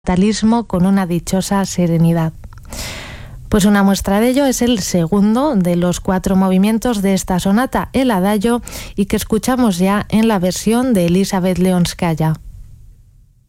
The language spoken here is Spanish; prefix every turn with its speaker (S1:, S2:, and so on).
S1: fatalismo con una dichosa serenidad. Pues una muestra de ello es el segundo de los 4 movimientos de esta sonata, el Adagio, y que escuchamos ya en la versión de Elizabeth Leonskaya.